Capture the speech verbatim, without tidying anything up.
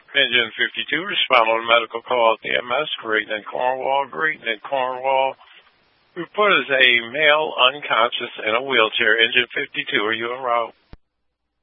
Engine fifty-two, respond on a medical call at the M S, Great Neck, Cornwall. Great Neck, Cornwall. Report is a male unconscious in a wheelchair. Engine fifty-two, are you en route?